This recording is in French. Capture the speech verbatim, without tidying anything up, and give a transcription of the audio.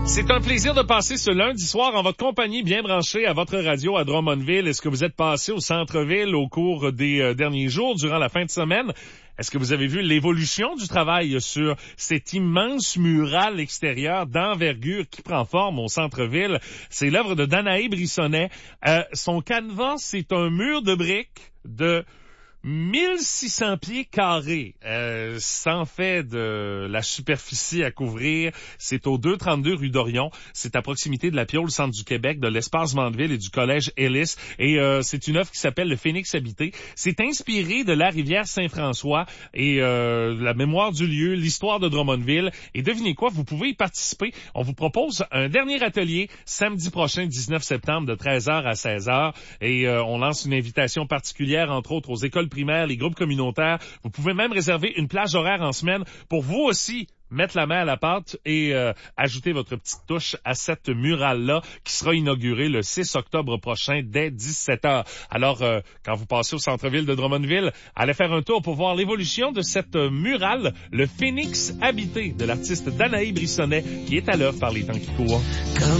C'est un plaisir de passer ce lundi soir en votre compagnie bien branchée à votre radio à Drummondville. Est-ce que vous êtes passé au centre-ville au cours des euh, derniers jours, durant la fin de semaine? Est-ce que vous avez vu l'évolution du travail sur cet immense mural extérieur d'envergure qui prend forme au centre-ville? C'est l'œuvre de Danae Brissonnet. Euh, son canevas, c'est un mur de briques de mille six cents pieds carrés. Euh, ça en fait de la superficie à couvrir. C'est au deux cent trente-deux rue d'Orion. C'est à proximité de la Piole, centre du Québec, de l'espace Mandeville et du collège Ellis. Et euh, c'est une œuvre qui s'appelle le Phénix habité. C'est inspiré de la rivière Saint-François et euh, la mémoire du lieu, l'histoire de Drummondville. Et devinez quoi, vous pouvez y participer. On vous propose un dernier atelier samedi prochain, dix-neuf septembre, de treize heures à seize heures. Et euh, on lance une invitation particulière, entre autres, aux écoles primaires, les groupes communautaires. Vous pouvez même réserver une plage horaire en semaine pour vous aussi mettre la main à la pâte et euh, ajouter votre petite touche à cette murale-là qui sera inaugurée le six octobre prochain dès dix-sept heures. Alors, euh, quand vous passez au centre-ville de Drummondville, allez faire un tour pour voir l'évolution de cette euh, murale, le Phénix habité de l'artiste Danae Brissonnet, qui est à l'œuvre par les temps qui courent. Comme